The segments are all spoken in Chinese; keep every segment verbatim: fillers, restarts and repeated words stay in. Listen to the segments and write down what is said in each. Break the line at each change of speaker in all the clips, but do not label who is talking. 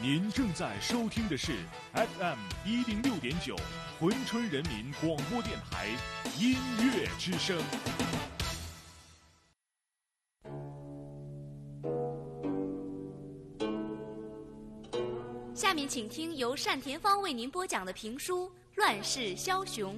您正在收听的是 F M 一零六点九珲春人民广播电台音乐之声。
下面请听由单田芳为您播讲的评书《乱世枭雄》。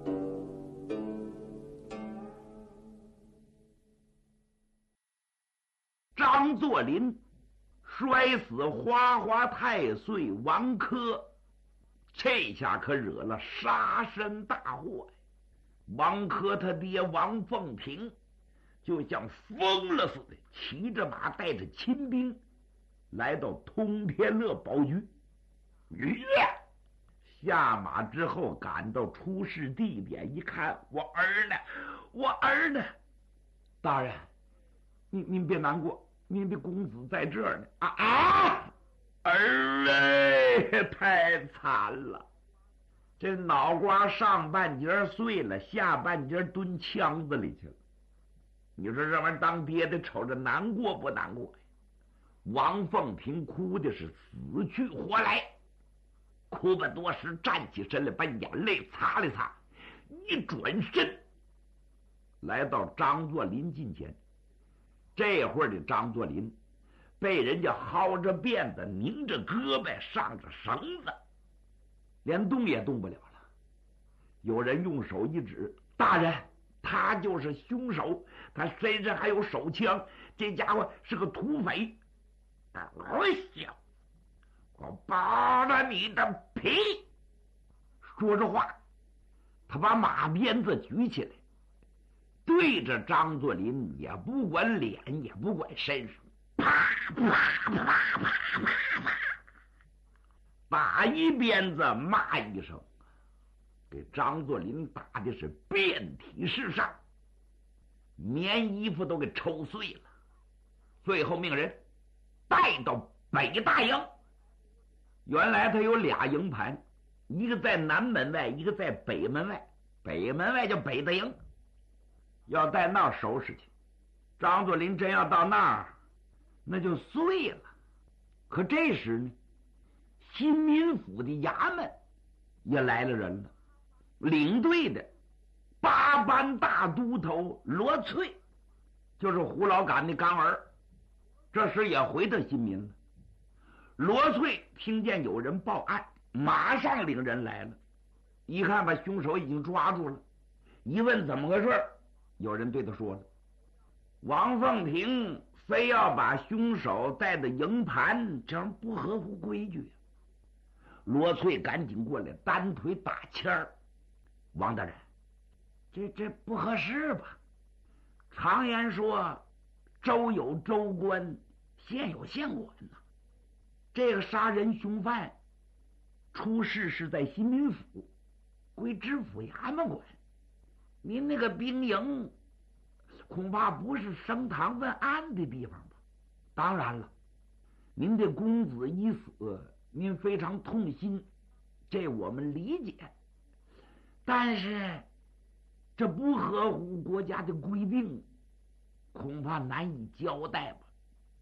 张作霖摔死花花太岁王珂，这下可惹了杀身大祸呀！王珂他爹王凤平就像疯了似的，骑着马带着亲兵来到通天乐宝局。吁下马之后赶到出事地点一看，我儿呢？我儿呢？大人，您您别难过，您的公子在这儿呢。啊啊！儿哎，太惨了！这脑瓜上半截碎了，下半截蹲枪子里去了。你说这玩意儿当爹的瞅着难过不难过呀？王凤平哭的是死去活来，哭不多时站起身来，把眼泪擦了擦，一转身来到张作霖近前。这会儿的张作霖被人家薅着辫子，拧着胳膊，上着绳子，连动也动不了了。有人用手一指，大人，他就是凶手，他身上还有手枪，这家伙是个土匪。老小，我扒了你的皮！说着话，他把马鞭子举起来，对着张作霖，也不管脸，也不管身上，啪啪啪啪啪啪，打一鞭子，骂一声，给张作霖打的是遍体是伤，棉衣服都给抽碎了。最后命人带到北大营。原来他有俩营盘，一个在南门外，一个在北门外。北门外叫北大营，要在那儿收拾去。张作霖真要到那儿，那就碎了。可这时呢，新民府的衙门也来了人了，领队的八班大都头罗翠，就是胡老杆的干儿，这时也回到新民了。罗翠听见有人报案，马上领人来了，一看把凶手已经抓住了，一问怎么个事，有人对他说了，王凤平非要把凶手带到营盘，这样不合乎规矩。罗翠赶紧过来，单腿打签儿，王大人，这这不合适吧？常言说，州有州官，县有县管呐。这个杀人凶犯出事是在新民府，归知府衙门管。您那个兵营恐怕不是升堂问案的地方吧？当然了，您的公子已死，您非常痛心，这我们理解。但是这不合乎国家的规定，恐怕难以交代吧。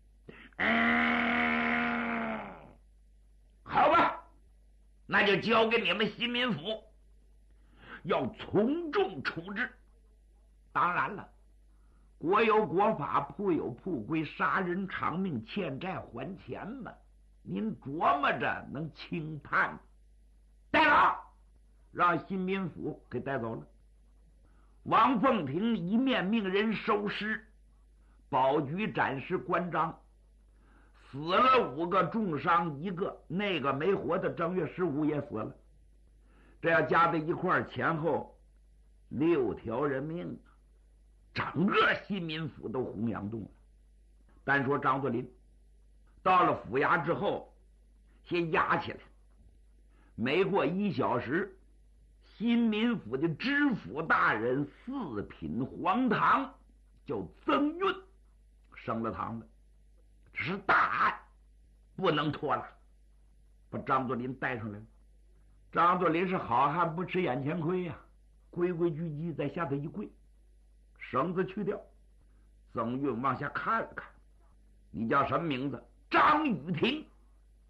嗯，好吧，那就交给你们新民府，要从重处置。当然了，国有国法，铺有铺规，杀人偿命，欠债还钱嘛。您琢磨着能轻判？带走，让新民府给带走了。王凤平一面命人收尸，保局展示关张，死了五个，重伤一个，那个没活的正月十五也死了。这要加在一块儿，前后六条人命，整个新民府都洪洋动了。单说张作霖到了府衙之后，先押起来，没过一小时，新民府的知府大人四品黄堂叫曾运升了堂了。这是大案，不能拖了，把张作霖带上来了。张作霖是好汉不吃眼前亏呀、啊，规规矩矩在下头一跪，绳子去掉。曾运往下看了看，你叫什么名字？张雨婷。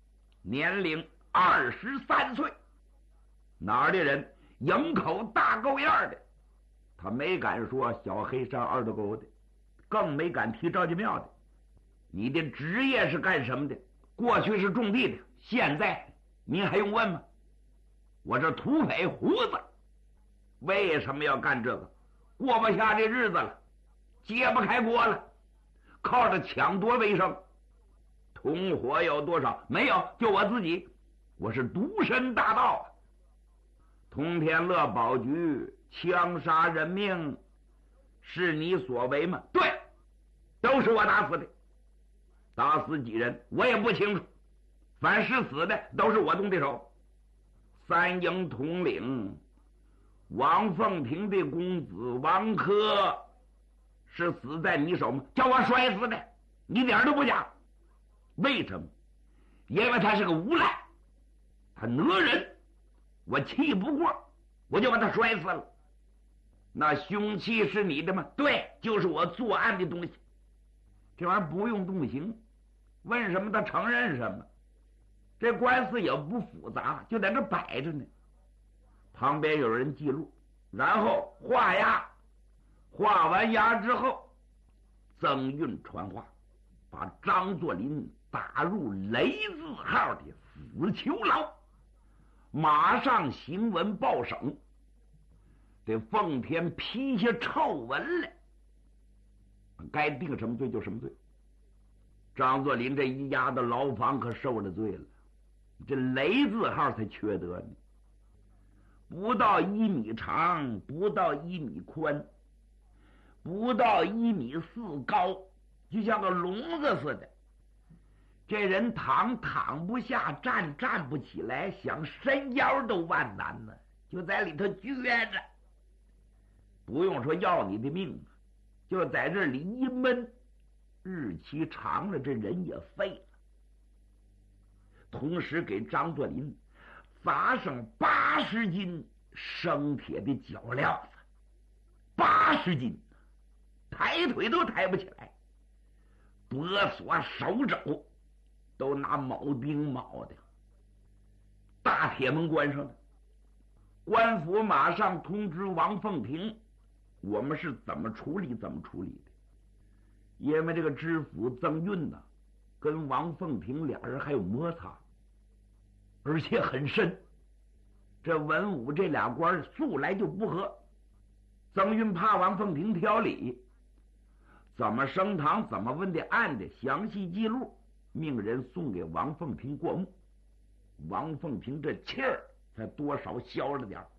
年龄二十三岁，哪儿的人？营口大沟沿的。他没敢说小黑山二道沟的，更没敢提赵家庙的。你的职业是干什么的？过去是种地的，现在您还用问吗？我这土匪胡子，为什么要干这个？过不下这日子了，揭不开锅了，靠着抢夺为生。同伙有多少？没有，就我自己，我是独身大盗啊！通天乐保局枪杀人命，是你所为吗？对，都是我打死的。打死几人我也不清楚，凡是死的都是我动的手。三营统领王凤亭的公子王珂是死在你手吗？叫我摔死的，一点都不假。为什么？因为他是个无赖，他讹人，我气不过，我就把他摔死了。那凶器是你的吗？对，就是我作案的东西。这玩意儿不用动刑，问什么他承认什么。这官司也不复杂，就在这摆着呢。旁边有人记录，然后画押，画完押之后，曾运传话，把张作霖打入雷字号的死囚牢，马上行文报省。这奉天批下臭文来，该定什么罪就什么罪。张作霖这一押到牢房，可受了罪了。这雷字号才缺德呢，不到一米长，不到一米宽，不到一米四高，就像个笼子似的。这人躺躺不下，站站不起来，想伸腰都万难呢，就在里头撅着。不用说要你的命，就在这里一闷，日期长了，这人也废了。同时给张作霖砸上八十斤生铁的脚镣子，八十斤，抬腿都抬不起来，脖锁手肘都拿铆钉铆的，大铁门关上了。官府马上通知王凤亭，我们是怎么处理怎么处理的。因为这个知府曾运呢，跟王凤亭俩人还有摩擦，而且很深。这文武这俩官素来就不和，曾运怕王凤亭挑理，怎么升堂怎么问的案的详细记录，命人送给王凤亭过目。王凤亭这气儿才多少消了点儿。